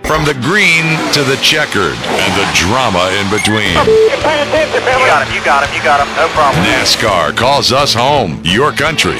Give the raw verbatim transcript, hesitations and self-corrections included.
From the green to the checkered and the drama in between. You got him, you got him, you got him. No problem. NASCAR calls us home. Your country.